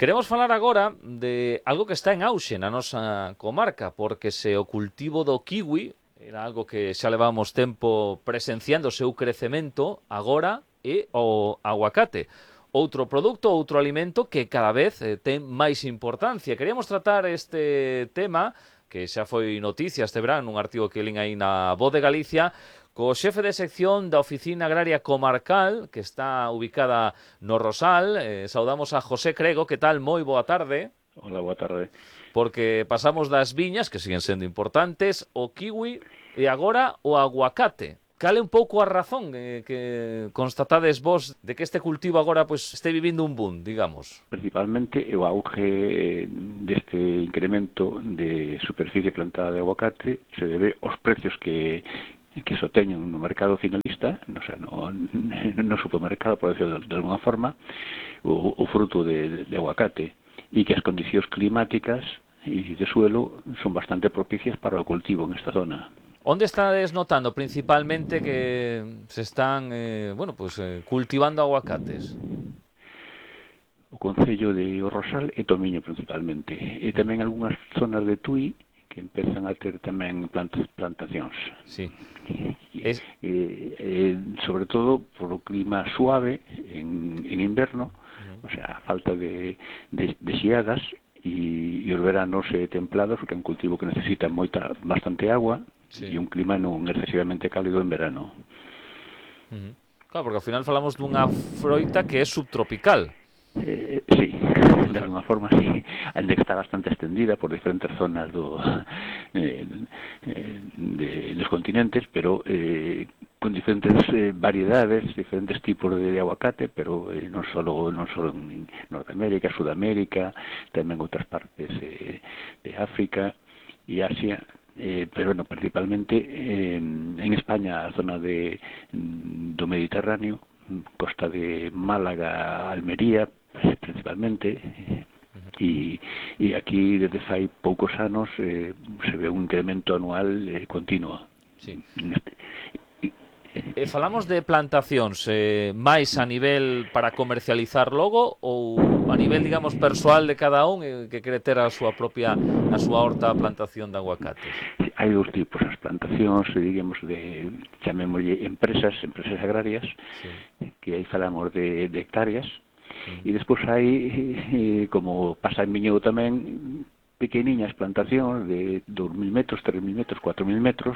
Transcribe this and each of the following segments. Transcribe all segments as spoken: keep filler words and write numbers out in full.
Queremos falar agora de algo que está en auxe na nosa comarca, porque se o cultivo do kiwi era algo que xa levamos tempo presenciando o seu crecemento, agora é o aguacate. Outro produto, outro alimento que cada vez eh, ten máis importancia. Queríamos tratar este tema, que xa foi noticia este verán, nun artigo que lín aí na Voz de Galicia, co xefe de sección da Oficina Agraria Comarcal, que está ubicada no Rosal. Eh, saudamos a José Crego. Que tal? Moi boa tarde. Hola, boa tarde. Porque pasamos das viñas, que siguen sendo importantes, o kiwi e agora o aguacate. Cal é un pouco a razón eh, que constatades vos de que este cultivo agora pues, este vivindo un boom, digamos? Principalmente o auge deste incremento de superficie plantada de aguacate se debe aos precios que que se teñen no mercado finalista, o sea, no, no supermercado, por decirlo de, de alguna forma, o, o fruto de, de aguacate, e que as condicións climáticas e de suelo son bastante propicias para o cultivo en esta zona. Onde estades notando principalmente que se están eh, bueno, pues, eh, cultivando aguacates? O concello de O Rosal e Tomiño principalmente, e tamén algunhas zonas de Tui que empezan a ter tamén plantas, plantacións. Sí. Es... Eh, eh, sobre todo por o clima suave en, en inverno, uh-huh. O sea, a falta de, de, de xiadas e, e os veranos eh, templados, que é un cultivo que necesita moita, bastante agua, sí. E un clima non excesivamente cálido en verano. Uh-huh. Claro, porque ao final falamos dunha froita que é subtropical. Eh, sí, de alguna forma sí, ainda que está bastante extendida por diferentes zonas do, eh, de, dos continentes, pero eh, con diferentes eh, variedades, diferentes tipos de, de aguacate, pero eh, non só non só en Norteamérica, Sudamérica, tamén outras partes eh, de África e Asia. Eh, pero bueno, principalmente eh, en España, a zona de, do Mediterráneo, costa de Málaga, Almería, principalmente, e, e aquí desde fai poucos anos eh, se ve un incremento anual eh, continuo. Sí. E falamos de plantacións eh, máis a nivel para comercializar logo ou a nivel, digamos, persoal de cada un eh, que quere ter a súa propia, a súa horta a plantación de aguacates? Sí, hai dous tipos, as plantacións, digamos, de, chamémoslle empresas, empresas agrarias, sí. Que aí falamos de, de hectáreas, uh-huh. E despois hai, eh, como pasa en Miñou tamén, pequeniñas plantacións de dous mil metros, tres mil metros, cuatro mil metros,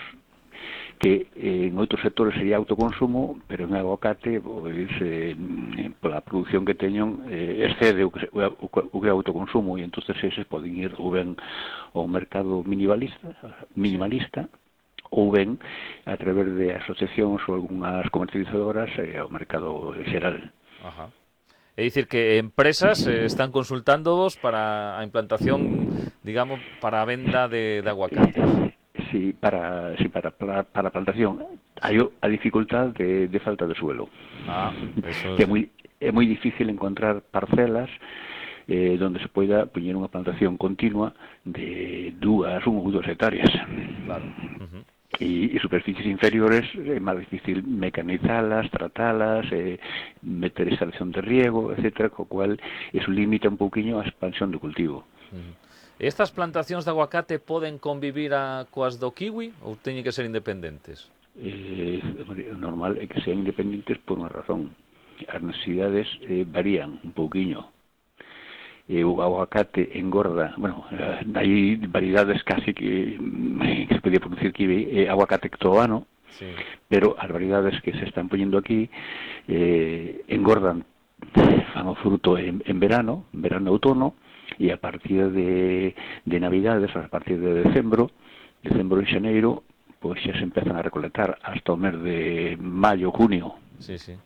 que eh, en outros sectores sería autoconsumo, pero en aguacate, pois, eh, pola produción que teñen, eh, excede o que, o, o que é autoconsumo, e entonces eses poden ir ou ben ao mercado minimalista, minimalista, ou ben a través de asociacións ou algunhas comercializadoras eh, ao mercado xeral. Ajá. É dicir que empresas eh, están consultándovos para a implantación, digamos, para a venda de, de aguacates. Sí, para, sí, para, para, para plantación. Hai a dificultad de, de falta de suelo. Ah, eso es... Que é moi, é moi difícil encontrar parcelas eh, donde se poida poñer unha plantación continua de dúas, un ou dúas hectáreas. Claro. Uh-huh. E, e superficies inferiores é máis difícil mecanizalas, tratalas, eh, meter extracción de riego, etcétera, co cual eso limita un pouquiño a expansión do cultivo. Uh-huh. Estas plantacións de aguacate poden convivir a, coas do kiwi ou teñen que ser independentes? Eh, o normal é que sean independentes por unha razón. As necesidades eh, varían un pouquiño. Eh, o aguacate engorda, bueno, hai variedades casi que, que se podía producir kiwi, eh, aguacate todo o ano, sí. Pero as variedades que se están poñendo aquí eh, engordan, fan o fruto en, en verano, verano e outono, e a partir de, de Navidades, a partir de decembro, decembro e xaneiro, pois xa se empezan a recolectar hasta o mes de maio, junio. Sí, sí.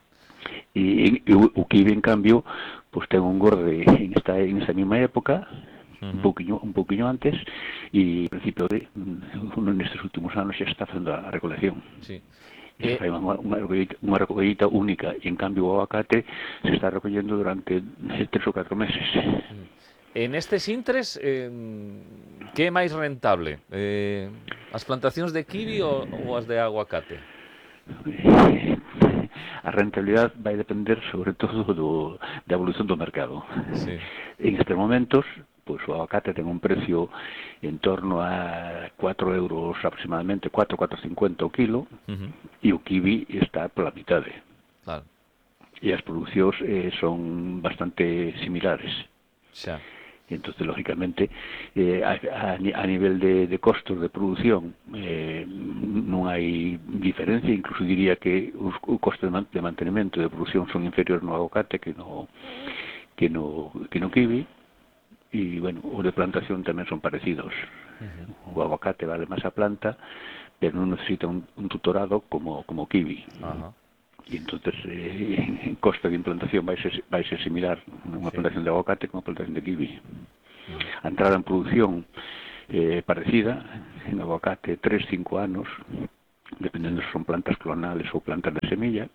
E, e o, o kiwi, en cambio, pois ten un gorde en esta, en esta mesma época, uh-huh. un pouquiño, un pouquiño antes, e, en principio, de, nestes últimos anos xa está facendo a recolección. Sí. Eh, hai unha, unha, unha recollita única, e, en cambio, o aguacate se está recollendo durante tres ou catro meses. Uh-huh. En estes intres, eh, que é máis rentable? Eh, as plantacións de kiwi ou, ou as de aguacate? a rentabilidade vai depender sobre todo do, da evolución do mercado. Sí. En estes momentos, pois o aguacate ten un precio en torno a cuatro euros aproximadamente, cuatro, cuatro cincuenta o kilo, uh-huh. E o kiwi está pola mitade. Claro. E as producións eh, son bastante similares. Xa. E entonces, lógicamente, eh, a, a, a nivel de, de costos de produción eh, non hai diferencia, incluso diría que os, o coste de, man, de mantenimento de produción son inferiores no aguacate que no, que no, que no kiwi, e, bueno, os de plantación tamén son parecidos. Uh-huh. O aguacate vale máis a planta, pero non necesita un, un tutorado como, como kiwi. Uh-huh. E entonces eh, en coste de implantación vai ser, vai ser similar unha sí. plantación de aguacate como unha plantación de kiwi. Mm. A entrada en produción eh, parecida, en aguacate tres, cinco anos, dependendo se son plantas clonales ou plantas de semilla,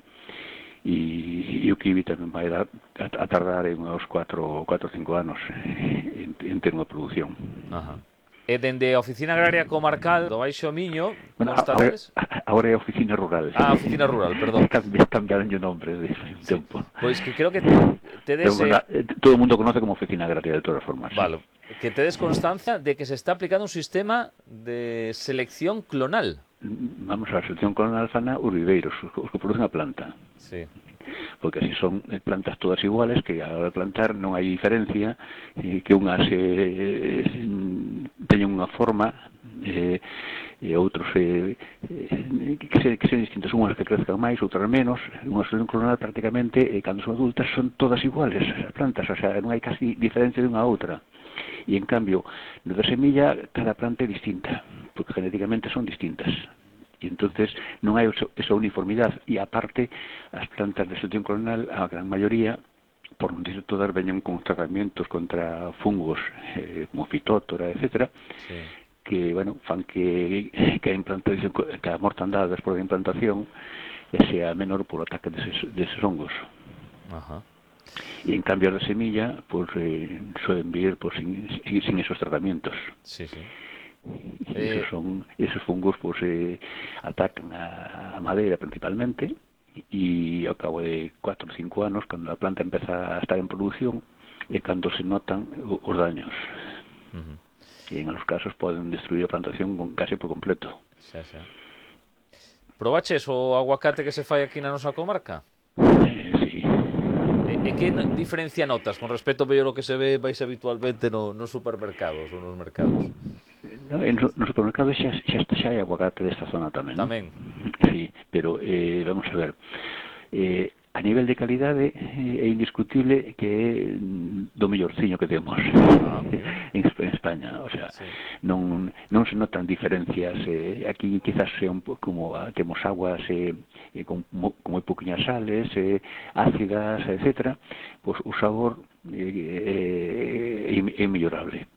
e, e o kiwi tamén vai dar, a, a tardar en uns cuatro, cinco anos en, en ter unha produción. Ajá. E dende a Oficina Agraria Comarcal do Baixo Miño, bueno, constatades... Agora é a Oficina Rural. Ah, Oficina Rural, perdón. Cambiaron o nombre de un sí. tempo. Pois que creo que tedes... Pero, bueno, todo o mundo conoce como Oficina Agraria de todas formas. Vale, que tedes constancia de que se está aplicando un sistema de selección clonal. Vamos a la selección clonal sana os viveiros, os que producen a planta. Sí. Porque así son plantas todas iguales, que a hora de plantar non hai diferencia, eh, que unhas eh, teñen unha forma eh, e outros eh, eh, que, se, que sean distintas, unhas que crezcan máis, outras menos. Unha selección clonal prácticamente, eh, cando son adultas, son todas iguales as plantas, o sea, non hai casi diferencia de unha a outra. E en cambio, no de semilla, cada planta é distinta, porque genéticamente son distintas. E entonces non hai esa uniformidade, e aparte as plantas de selección clonal, a gran maioría, por non dizer todas, veñen con tratamientos contra fungos eh, como fitótora, etcétera, sí. Que, bueno, fan que, que a implantación, que a mortandade despois da implantación sea menor por ataque deses, deses hongos. Ajá. E en cambio a semilla, pues eh, suelen vir pues, sin, sin esos tratamientos. Sí, sí. Eh... Esos, son, esos fungos pues, eh, atacan a, a madeira principalmente, e ao cabo de cuatro ou cinco anos, cando a planta empeza a estar en produción, é cando se notan os daños. Uh-huh. E en algunos casos poden destruir a plantación casi por completo. Xa, xa. Probaches o aguacate que se fai aquí na nosa comarca? Eh, sí. E que diferencia notas con respecto a lo que se ve máis habitualmente no, nos supermercados ou nos mercados? No, en no supermercado xa, xa, xa hai aguacate desta zona tamén. Tamén? Sí, pero eh, vamos a ver. Eh, a nivel de calidade eh, é indiscutible que é do mellorciño que temos ah, okay. en, en España. O sea, sí. non, non se notan diferencias. Eh, aquí quizás sea un pouco como ah, temos aguas eh, eh, con, con moi poquinhas sales, eh, ácidas, etcétera. Pois o sabor eh, é, é mellorable.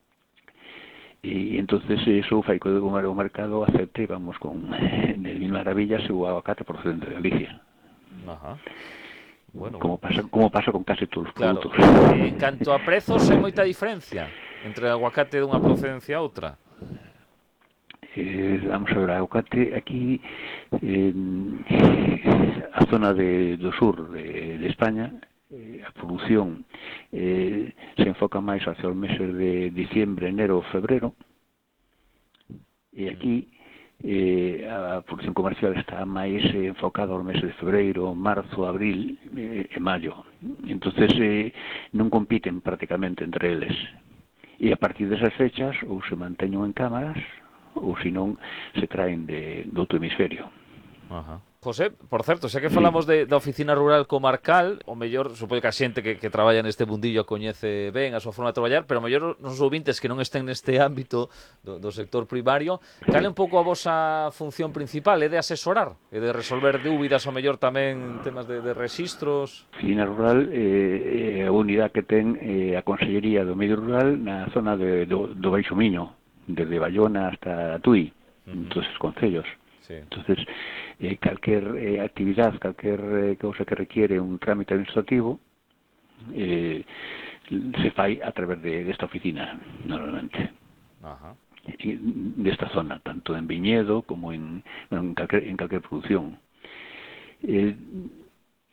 E entonces eso fai que o mercado acepte, vamos, con eh, mil maravillas o aguacate procedente de Galicia. Ajá. Bueno, como pasa como pasa con casi todos os claro, produtos. En canto a prezos, hai moita diferencia entre o aguacate dunha procedencia a outra. Eh, vamos a ver, o aguacate aquí eh, a zona de, do sur de, de España, a produción eh, se enfoca máis hacia os meses de diciembre, enero, febrero, e aquí eh, a produción comercial está máis eh, enfocada aos meses de febreiro, marzo, abril eh, e maio. Entonces eh, non compiten prácticamente entre eles, e a partir desas fechas ou se manteñen en cámaras ou senón se traen de, do outro hemisferio. Ajá. José, por certo, xa que falamos de, da Oficina Rural Comarcal, o mellor, supoño que a xente que, que traballa neste mundillo coñece ben a súa forma de traballar, pero o mellor nos ouvintes que non estén neste ámbito do, do sector primario, cal é un pouco a vosa función principal? É de asesorar? É de resolver dúbidas, o mellor tamén temas de, de registros? A Oficina Rural eh, é a unidade que ten eh, a Consellería do Medio Rural na zona de, do, do Baixo Miño, desde Bayona hasta Tui, uh-huh. Todos os concellos. Sí. Entonces, eh, calquer eh, actividade, calquer eh, cousa que requiere un trámite administrativo eh, se fai a través de desta oficina, normalmente. Ajá. E, desta zona, tanto en viñedo como en, en, calquer, en calquer producción. Eh,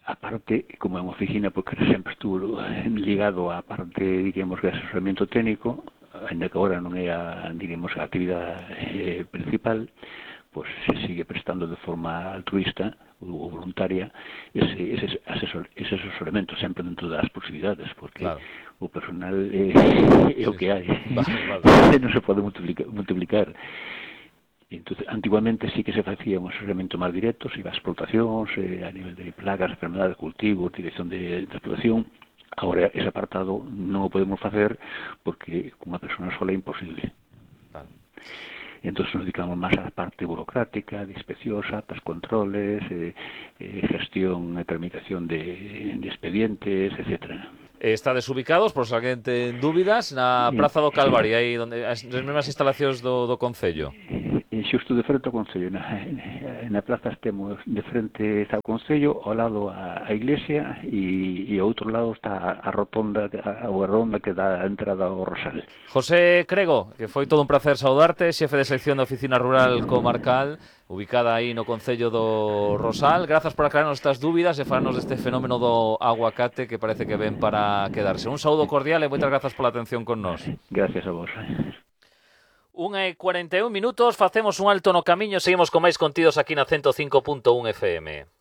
a parte, como é unha oficina, porque sempre estuvo ligado á parte, digamos, de asesoramento técnico, ainda que agora non é a, digamos, a actividade eh, principal, pois se sigue prestando de forma altruista ou voluntaria ese, ese, asesor, ese asesoramento sempre dentro das posibilidades, porque claro, o personal é, é o que hai, vale, vale. Non se pode multiplicar, multiplicar. Entonces, antiguamente sí que se facía un asesoramento máis directo, se iba a explotacións, eh, a nivel de plagas, enfermedades, cultivos, dirección de, de explotación. Agora ese apartado non o podemos facer porque con unha persona sola é imposible. Vale. Entonces nos dedicamos máis á parte burocrática, de inspeccións, actas, controles, eh, eh, gestión e tramitación de, de expedientes, etcétera. Estades ubicados, por se alguén ten dúbidas, na Praza do Calvario, aí onde as mesmas instalacións do, do Concello. E xusto de frente ao Concello, na, na plaza estemos de frente ao Concello, ao lado a, a iglesia e, e ao outro lado está a rotonda, a, a ronda que dá a entrada ao Rosal. José Crego, que foi todo un placer saudarte, xefe de sección da Oficina Rural Comarcal, ubicada aí no Concello do Rosal. Grazas por aclararnos estas dúbidas e falarnos deste fenómeno do aguacate que parece que ven para quedarse. Un saúdo cordial e moitas grazas pola atención con nós. Gracias a vos. unha e cuarenta e un minutos, facemos un alto no camiño, seguimos con máis contidos aquí na ciento cinco punto un F M.